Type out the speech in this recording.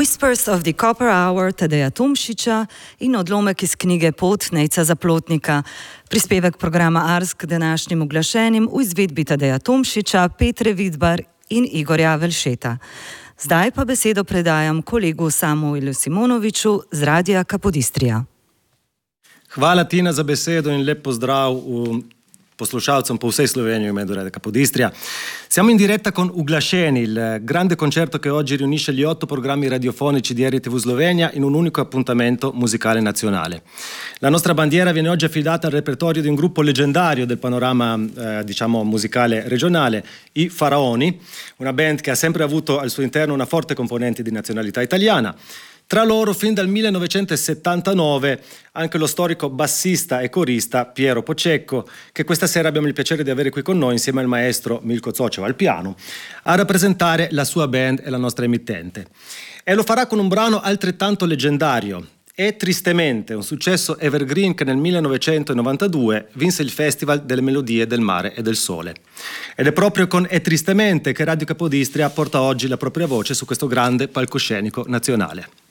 Whispers of the Copper Hour Tadeja Tomšiča in odlomek iz knjige Pot Nejca Zaplotnika. Prispevek programa Ars k današnjim uglašenim v izvedbi Tadeja Tomšiča, Petre Vidbar in Igorja Velšeta. Zdaj pa besedo predajam kolegu Samuelu Simonoviču z Radia Capodistria. Hvala Tina za besedo in lep pozdrav poslušalcem po vsej Sloveniji in me do Radia Capodistria. Siamo in diretta con Uglasceni, il grande concerto che oggi riunisce gli 8 programmi radiofonici di RTV Slovenia in un unico appuntamento musicale nazionale. La nostra bandiera viene oggi affidata al repertorio di un gruppo leggendario del panorama musicale regionale, i Faraoni, una band che ha sempre avuto al suo interno una forte componente di nazionalità italiana. Tra loro, fin dal 1979, anche lo storico bassista e corista Piero Pocecco, che questa sera abbiamo il piacere di avere qui con noi insieme al maestro Milko Zocev al piano, a rappresentare la sua band e la nostra emittente. E lo farà con un brano altrettanto leggendario, E Tristemente, un successo evergreen che nel 1992 vinse il Festival delle Melodie del Mare e del Sole. Ed è proprio con E Tristemente che Radio Capodistria porta oggi la propria voce su questo grande palcoscenico nazionale.